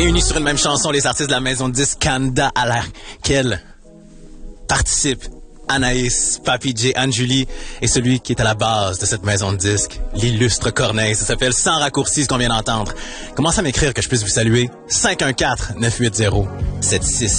Réunis sur une même chanson, les artistes de la maison de disques Canada à laquelle participent Anaïs, Papi J, Anne-Julie et celui qui est à la base de cette maison de disques, l'illustre Corneille. Ça s'appelle Sans raccourci, ce qu'on vient d'entendre. Commencez à m'écrire que je puisse vous saluer. 514-980-76